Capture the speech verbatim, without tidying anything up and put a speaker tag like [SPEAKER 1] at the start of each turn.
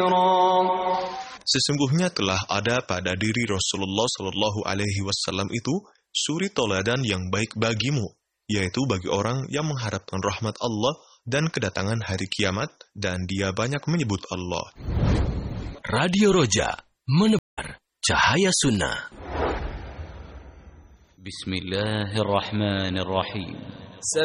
[SPEAKER 1] Sesungguhnya telah ada pada diri Rasulullah Shallallahu Alaihi Wasallam itu suri toladan yang baik bagimu, yaitu bagi orang yang mengharapkan rahmat Allah dan kedatangan hari kiamat, dan dia banyak menyebut Allah.
[SPEAKER 2] Radio Roja, menebar cahaya sunnah.
[SPEAKER 3] Bismillahirrahmanirrahim.